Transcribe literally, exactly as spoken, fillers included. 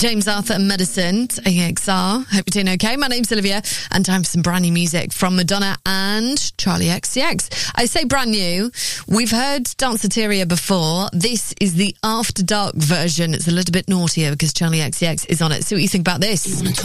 James Arthur and Medicine, A X R. Hope you're doing okay. My name's Olivia, and time for some brand new music from Madonna and Charlie X C X. I say brand new. We've heard Danceteria before. This is the After Dark version. It's a little bit naughtier because Charlie X C X is on it. See what you think about this.